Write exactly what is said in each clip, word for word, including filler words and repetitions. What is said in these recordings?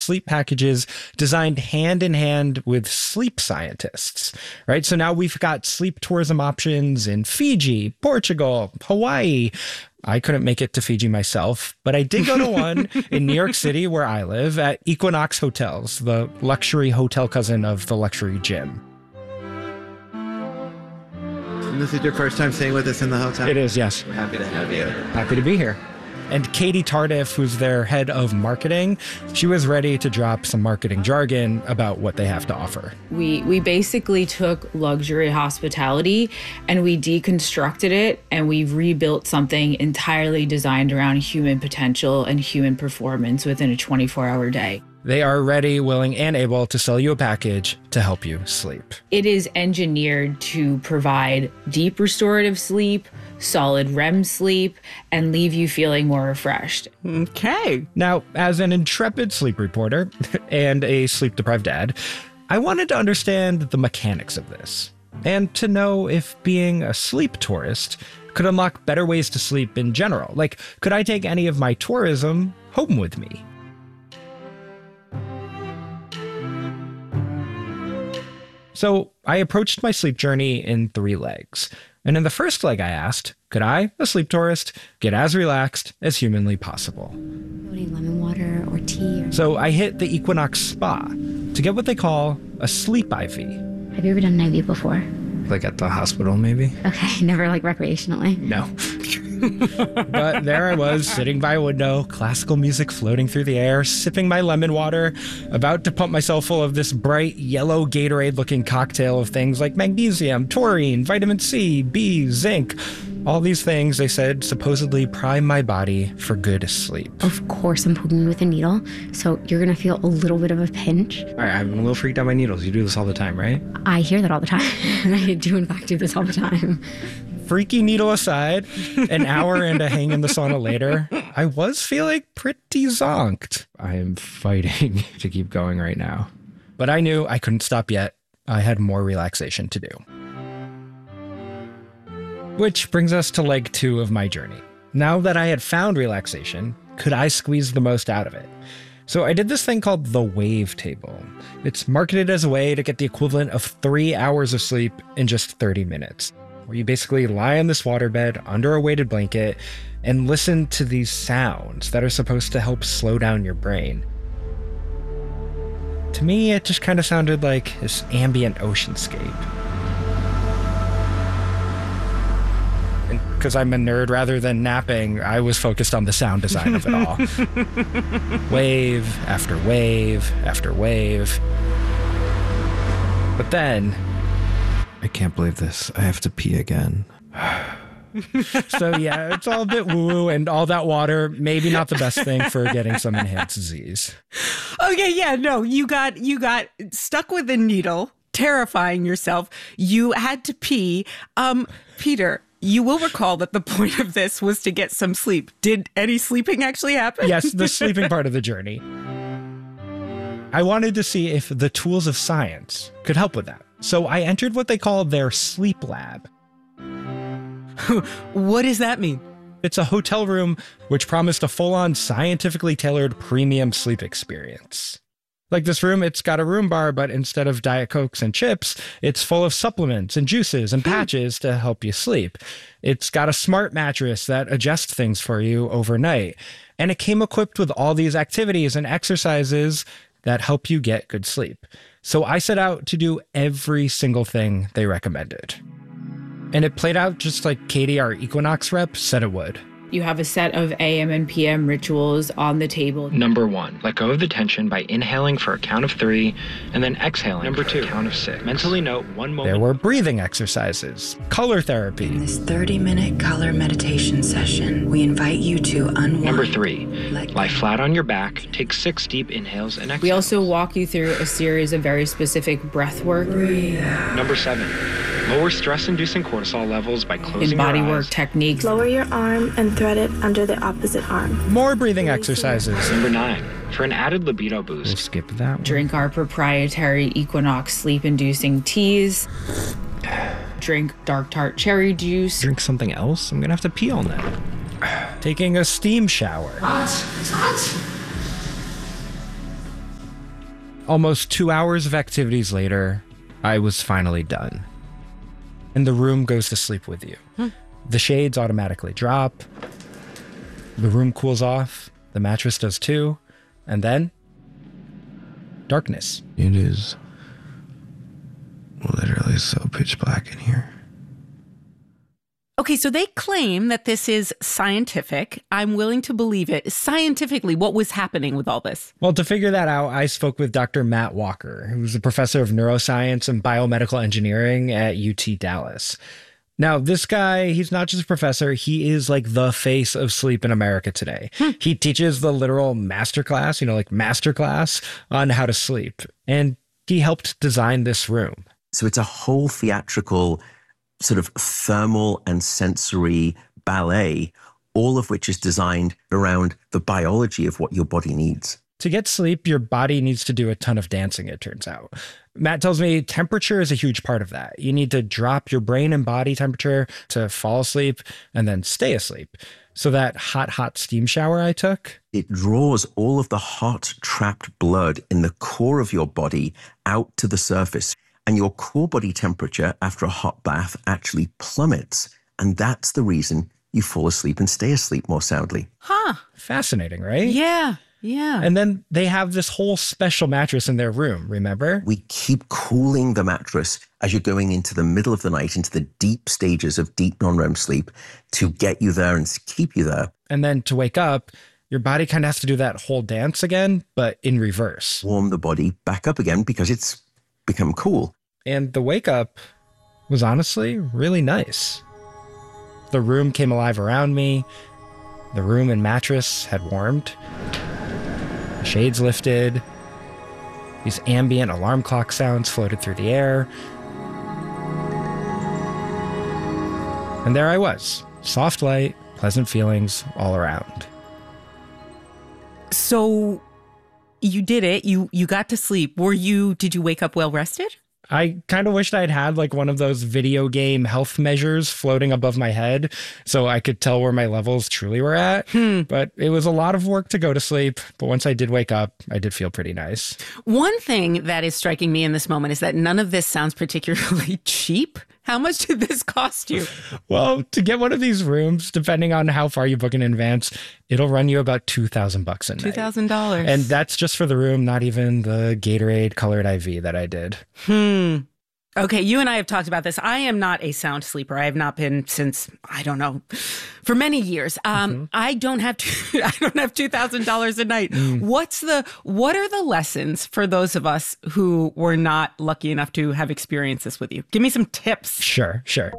sleep packages designed hand in hand with sleep scientists, right? So now we've got sleep tourism options in Fiji, Portugal, Hawaii. I couldn't make it to Fiji myself, but I did go to one in New York City where I live at Equinox Hotels, the luxury hotel cousin of the luxury gym. And this is your first time staying with us in the hotel? It is, yes. We're happy to have you. Happy to be here. And Katie Tardif, who's their head of marketing, she was ready to drop some marketing jargon about what they have to offer. We we basically took luxury hospitality and we deconstructed it and we rebuilt something entirely designed around human potential and human performance within a twenty-four hour day. They are ready, willing, and able to sell you a package to help you sleep. It is engineered to provide deep restorative sleep, solid R E M sleep, and leave you feeling more refreshed. Okay. Now, as an intrepid sleep reporter and a sleep-deprived dad, I wanted to understand the mechanics of this and to know if being a sleep tourist could unlock better ways to sleep in general. Like, could I take any of my tourism home with me? So I approached my sleep journey in three legs. And in the first leg, I asked, could I, a sleep tourist, get as relaxed as humanly possible? Any lemon water or tea? Or... So I hit the Equinox Spa to get what they call a sleep I V. Have you ever done an I V before? Like at the hospital, maybe? Okay, never like recreationally? No. But there I was, sitting by a window, classical music floating through the air, sipping my lemon water, about to pump myself full of this bright yellow Gatorade-looking cocktail of things like magnesium, taurine, vitamin C, B, zinc. All these things, they said, supposedly prime my body for good sleep. Of course, I'm poking you with a needle, so you're going to feel a little bit of a pinch. All right, I'm a little freaked out by needles. You do this all the time, right? I hear that all the time. I do, in fact, do this all the time. Freaky needle aside, an hour and a hang in the sauna later, I was feeling pretty zonked. I am fighting to keep going right now. But I knew I couldn't stop yet. I had more relaxation to do. Which brings us to leg two of my journey. Now that I had found relaxation, could I squeeze the most out of it? So I did this thing called the Wave Table. It's marketed as a way to get the equivalent of three hours of sleep in just thirty minutes. Where you basically lie on this waterbed under a weighted blanket and listen to these sounds that are supposed to help slow down your brain. To me, it just kind of sounded like this ambient oceanscape. And because I'm a nerd rather than napping, I was focused on the sound design of it all. Wave after wave after wave. But then... I can't believe this. I have to pee again. So yeah, it's all a bit woo-woo, and all that water, maybe not the best thing for getting some enhanced Z's. Okay, yeah, no, you got you got stuck with a needle, terrifying yourself. You had to pee. Um, Peter, you will recall that the point of this was to get some sleep. Did any sleeping actually happen? Yes, the sleeping part of the journey. I wanted to see if the tools of science could help with that. So I entered what they call their sleep lab. What does that mean? It's a hotel room which promised a full-on scientifically tailored premium sleep experience. Like this room, it's got a room bar, but instead of Diet Cokes and chips, it's full of supplements and juices and patches to help you sleep. It's got a smart mattress that adjusts things for you overnight. And it came equipped with all these activities and exercises that help you get good sleep. So I set out to do every single thing they recommended. And it played out just like Katie, our Equinox rep, said it would. You have a set of A M and P M rituals on the table. Number one, let go of the tension by inhaling for a count of three and then exhaling Number for two, a count of six. Mentally note one moment. There were breathing exercises, color therapy. In this thirty-minute color meditation session, we invite you to unwind. Number three, lie flat on your back, take six deep inhales and exhale. We also walk you through a series of very specific breath work. Breathe out. Number seven, lower stress-inducing cortisol levels by closing in body your eyes. work techniques. Lower your arm and thread it under the opposite arm. More breathing exercises. Number nine, for an added libido boost. We'll skip that one. Drink our proprietary Equinox sleep-inducing teas. Drink dark tart cherry juice. Drink something else? I'm gonna have to pee all night. Taking a steam shower. Hot. It's hot. Almost two hours of activities later, I was finally done. And the room goes to sleep with you. Hmm. The shades automatically drop. The room cools off. The mattress does too. And then, darkness. It is literally so pitch black in here. Okay, so they claim that this is scientific. I'm willing to believe it. Scientifically, what was happening with all this? Well, to figure that out, I spoke with Doctor Matt Walker, who's a professor of neuroscience and biomedical engineering at U T Dallas. Now, this guy, he's not just a professor, he is like the face of sleep in America today. Hmm. He teaches the literal masterclass, you know, like masterclass on how to sleep. And he helped design this room. So it's a whole theatrical sort of thermal and sensory ballet, all of which is designed around the biology of what your body needs. To get sleep, your body needs to do a ton of dancing, it turns out. Matt tells me temperature is a huge part of that. You need to drop your brain and body temperature to fall asleep and then stay asleep. So that hot, hot steam shower I took, it draws all of the hot, trapped blood in the core of your body out to the surface. And your core body temperature after a hot bath actually plummets. And that's the reason you fall asleep and stay asleep more soundly. Huh. Fascinating, right? Yeah, yeah. And then they have this whole special mattress in their room, remember? We keep cooling the mattress as you're going into the middle of the night, into the deep stages of deep non-R E M sleep to get you there and keep you there. And then to wake up, your body kind of has to do that whole dance again, but in reverse. Warm the body back up again because it's become cool. And the wake up was honestly really nice. The room came alive around me. The room and mattress had warmed. The shades lifted. These ambient alarm clock sounds floated through the air. And there I was. Soft light, pleasant feelings all around. So you did it. You you got to sleep. Were you, did you wake up well rested? I kind of wished I'd had like one of those video game health measures floating above my head so I could tell where my levels truly were at. Hmm. But it was a lot of work to go to sleep. But once I did wake up, I did feel pretty nice. One thing that is striking me in this moment is that none of this sounds particularly cheap. How much did this cost you? Well, to get one of these rooms, depending on how far you book in advance, it'll run you about two thousand bucks a night. two thousand dollars. And that's just for the room, not even the Gatorade colored I V that I did. Hmm. Okay, you and I have talked about this. I am not a sound sleeper. I have not been since, I don't know, for many years. Um, mm-hmm. I don't have two, I don't have two thousand dollars a night. Mm. What's the what are the lessons for those of us who were not lucky enough to have experienced this with you? Give me some tips. Sure, sure.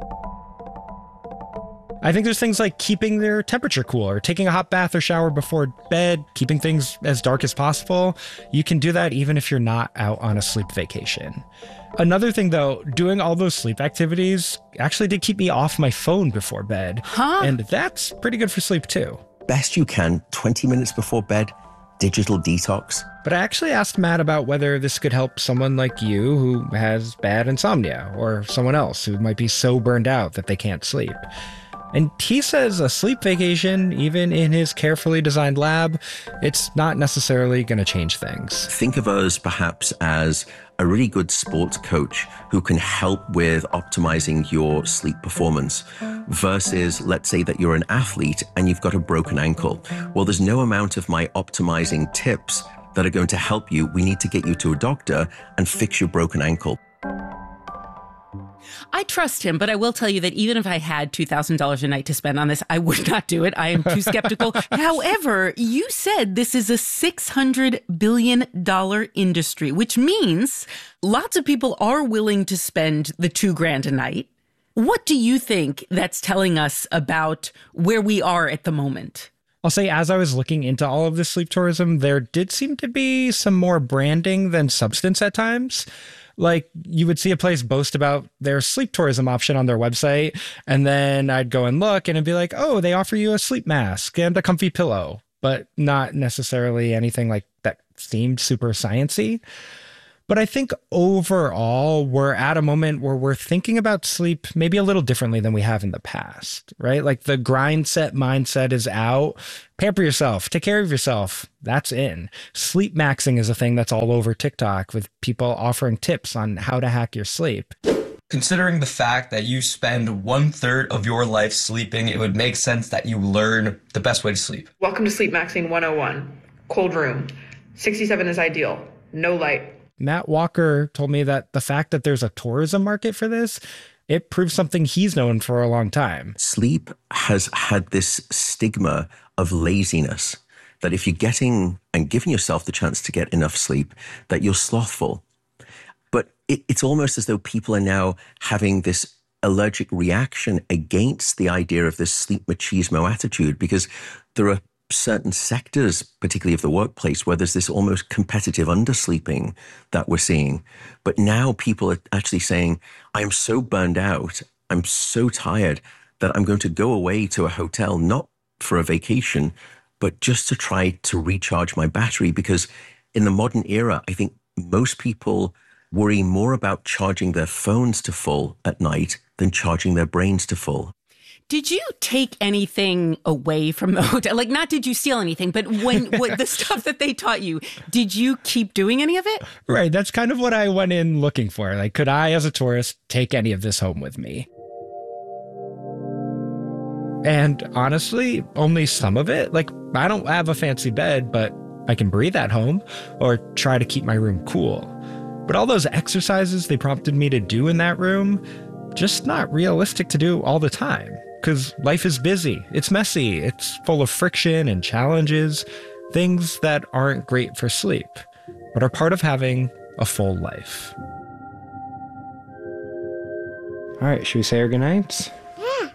I think there's things like keeping their temperature cool or taking a hot bath or shower before bed, keeping things as dark as possible. You can do that even if you're not out on a sleep vacation. Another thing, though, doing all those sleep activities actually did keep me off my phone before bed. Huh? And that's pretty good for sleep, too. Best you can, twenty minutes before bed, digital detox. But I actually asked Matt about whether this could help someone like you who has bad insomnia or someone else who might be so burned out that they can't sleep. And he says a sleep vacation, even in his carefully designed lab, it's not necessarily going to change things. Think of us perhaps as a really good sports coach who can help with optimizing your sleep performance versus, let's say that you're an athlete and you've got a broken ankle. Well, there's no amount of my optimizing tips that are going to help you. We need to get you to a doctor and fix your broken ankle. I trust him, but I will tell you that even if I had two thousand dollars a night to spend on this, I would not do it. I am too skeptical. However, you said this is a six hundred billion dollars industry, which means lots of people are willing to spend the two grand a night. What do you think that's telling us about where we are at the moment? I'll say as I was looking into all of this sleep tourism, there did seem to be some more branding than substance at times. Like you would see a place boast about their sleep tourism option on their website, and then I'd go and look and it'd be like, oh, they offer you a sleep mask and a comfy pillow, but not necessarily anything like that seemed super sciencey. But I think overall, we're at a moment where we're thinking about sleep maybe a little differently than we have in the past, right? Like the grind set mindset is out. Pamper yourself, take care of yourself. That's in. Sleep maxing is a thing that's all over TikTok with people offering tips on how to hack your sleep. Considering the fact that you spend one third of your life sleeping, it would make sense that you learn the best way to sleep. Welcome to Sleep Maxing one oh one. Cold room. sixty-seven is ideal. No light. Matt Walker told me that the fact that there's a tourism market for this, it proves something he's known for a long time. Sleep has had this stigma of laziness, that if you're getting and giving yourself the chance to get enough sleep, that you're slothful. But it, it's almost as though people are now having this allergic reaction against the idea of this sleep machismo attitude, because there are certain sectors, particularly of the workplace, where there's this almost competitive undersleeping that we're seeing. But now people are actually saying, I'm so burned out, I'm so tired that I'm going to go away to a hotel, not for a vacation, but just to try to recharge my battery. Because in the modern era, I think most people worry more about charging their phones to full at night than charging their brains to full. Did you take anything away from the hotel? Like, not did you steal anything, but when what, the stuff that they taught you, did you keep doing any of it? Right. That's kind of what I went in looking for. Like, could I, as a tourist, take any of this home with me? And honestly, only some of it. Like, I don't have a fancy bed, but I can breathe at home or try to keep my room cool. But all those exercises they prompted me to do in that room, just not realistic to do all the time. Because life is busy, it's messy, it's full of friction and challenges, things that aren't great for sleep, but are part of having a full life. All right, should we say our goodnights? Yeah.